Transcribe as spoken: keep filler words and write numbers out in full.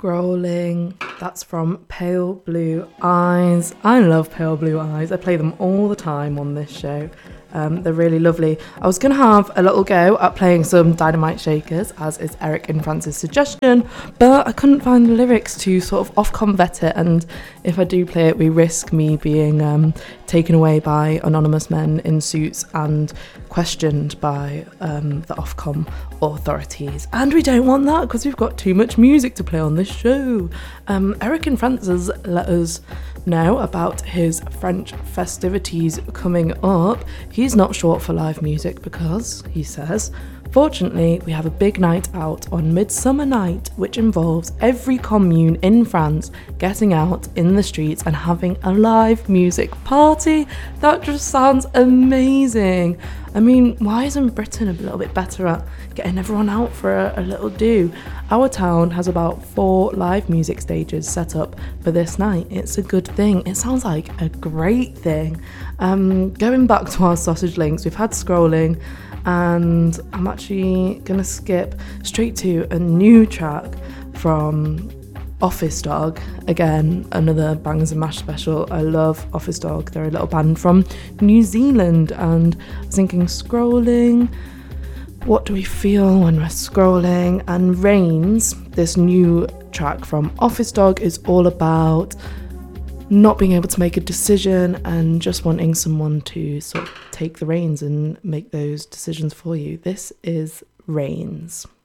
Scrolling. That's from Pale Blue Eyes. I love Pale Blue Eyes. I play them all the time on this show. Um, they're really lovely. I was going to have a little go at playing some Dynamite Shakers, as is Eric and Francis' suggestion, but I couldn't find the lyrics to sort of Ofcom vet it, and if I do play it, we risk me being um, taken away by anonymous men in suits and questioned by um, the Ofcom authorities. And we don't want that because we've got too much music to play on this show. Um, Eric and Francis let us know about his French festivities coming up. He's not short for live music because, he says, fortunately, we have a big night out on Midsummer Night, which involves every commune in France getting out in the streets and having a live music party. That just sounds amazing. I mean, why isn't Britain a little bit better at getting everyone out for a, a little do? Our town has about four live music stages set up for this night. It's a good thing. It sounds like a great thing. Um, going back to our sausage links, we've had Scrolling, and I'm actually going to skip straight to a new track from Office Dog. Again, another Bangers and Mash special. I love Office Dog. They're a little band from New Zealand, and I was thinking Scrolling, what do we feel when we're scrolling? And Rains, this new track from Office Dog, is all about not being able to make a decision and just wanting someone to sort of take the reins and make those decisions for you. This is Rains.